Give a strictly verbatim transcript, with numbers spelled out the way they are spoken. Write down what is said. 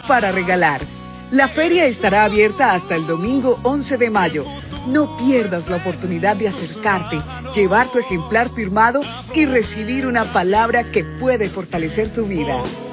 para regalar. La feria estará abierta hasta el domingo once de mayo. No pierdas la oportunidad de acercarte, llevar tu ejemplar firmado y recibir una palabra que puede fortalecer tu vida.